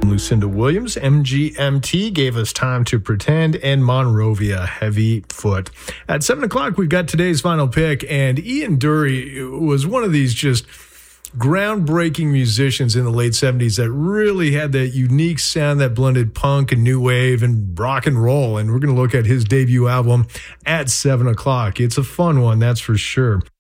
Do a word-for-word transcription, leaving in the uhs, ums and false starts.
Lucinda Williams, M G M T, gave us Time to Pretend, and Monrovia, Heavy Foot. At seven o'clock, we've got today's final pick, and Ian Dury was one of these just groundbreaking musicians in the late seventies that really had that unique sound that blended punk and new wave and rock and roll. And we're going to look at his debut album at seven o'clock. It's a fun one, that's for sure.